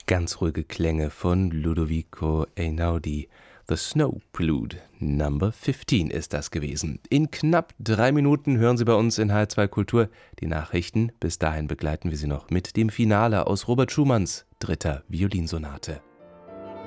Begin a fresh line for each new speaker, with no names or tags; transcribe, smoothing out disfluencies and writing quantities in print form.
Ganz ruhige Klänge von Ludovico Einaudi. The Snow Prelude Number 15 ist das gewesen. In knapp 3 Minuten hören Sie bei uns in H2 Kultur die Nachrichten. Bis dahin begleiten wir Sie noch mit dem Finale aus Robert Schumanns 3. Violinsonate.